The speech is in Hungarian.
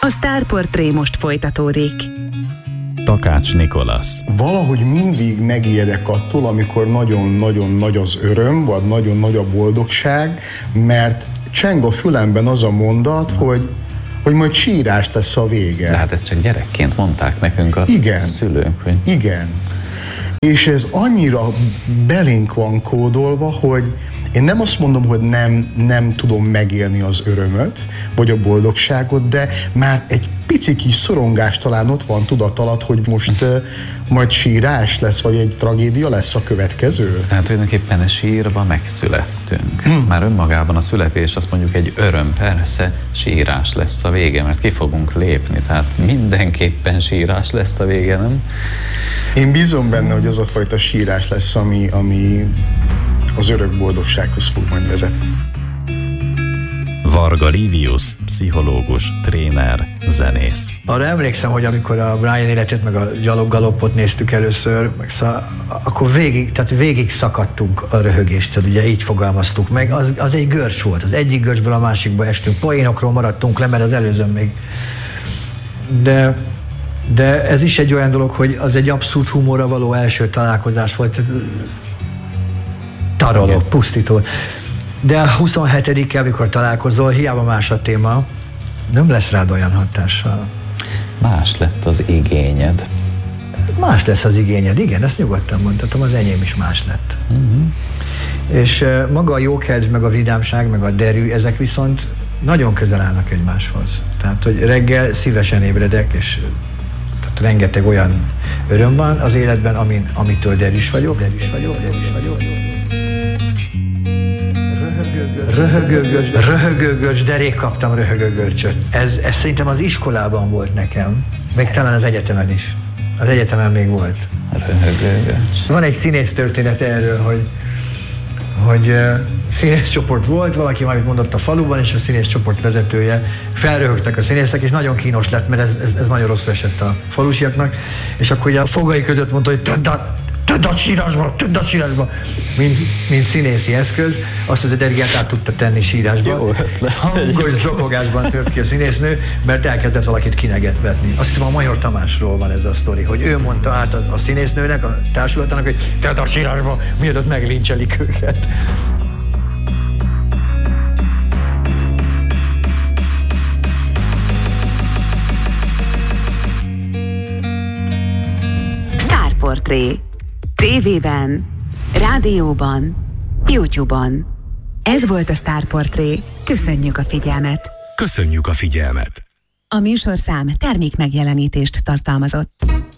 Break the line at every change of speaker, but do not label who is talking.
A Sztárportré most folytatódik.
Takács Nikolasz.
Valahogy mindig megijedek attól, amikor nagyon-nagyon nagy az öröm, vagy nagyon nagy a boldogság, mert cseng a fülemben az a mondat, hogy majd sírás lesz a vége.
De hát ezt csak gyerekként mondták nekünk a szülők. Hogy...
Igen. És ez annyira belénk van kódolva, hogy én nem azt mondom, hogy nem tudom megélni az örömöt, vagy a boldogságot, de már egy pici kis szorongás talán ott van tudat alatt, hogy most majd sírás lesz, vagy egy tragédia lesz a következő.
Hát tulajdonképpen sírva megszülettünk. Már önmagában a születés azt mondjuk egy öröm, persze sírás lesz a vége, mert ki fogunk lépni, tehát mindenképpen sírás lesz a vége, nem?
Én bízom benne, hogy az a fajta sírás lesz, ami az örök boldogsághoz fog majd vezetni.
Varga Livius, pszichológus, tréner, zenész.
Arra emlékszem, hogy amikor a Brian életét, meg a gyaloggalopot néztük először, akkor végig szakadtunk a röhögéstől, ugye így fogalmaztuk meg. Az egy görcs volt, az egyik görcsből a másikba estünk, poénokról maradtunk le, mert az előzőn még. De ez is egy olyan dolog, hogy az egy abszolút humorra való első találkozás volt. Taroló, pusztító. De a 27-kel, amikor találkozol, hiába más a téma, nem lesz rád olyan hatással.
Más lett az igényed.
Más lesz az igényed, igen, ezt nyugodtan mondhatom, az enyém is más lett. És maga a jókedv, meg a vidámság, meg a derű, ezek viszont nagyon közel állnak egymáshoz. Tehát, hogy reggel szívesen ébredek, és tehát rengeteg olyan öröm van az életben, amitől derűs vagyok. Röhögőgörcs, derék kaptam röhögőgörcsöt. Ez szerintem az iskolában volt nekem, meg talán az egyetemen is. Az egyetemen még volt.
Röhögőgörcs.
Van egy színész történet erről, hogy színészcsoport volt, valaki valamit mondott a faluban, és a színészcsoport vezetője, felröhögtek a színészek, és nagyon kínos lett, mert ez nagyon rosszul esett a falusiaknak, és akkor ugye a fogai között mondta, hogy tedd a sírásba, mint színészi eszköz, azt az energiát át tudta tenni sírásba.
Jó ötlet.
Hangos zokogásban tört ki a színésznő, mert elkezdett valakit kinegetvetni. Azt hiszem, a Major Tamásról van ez a sztori, hogy ő mondta át a színésznőnek, a társulatának, hogy tedd a sírásba, mielőtt meglincselik őket.
Sztárportré. TV-ben, rádióban, YouTube-on. Ez volt a Sztárportré. Köszönjük a figyelmet!
Köszönjük a figyelmet!
A műsorszám termékmegjelenítést tartalmazott.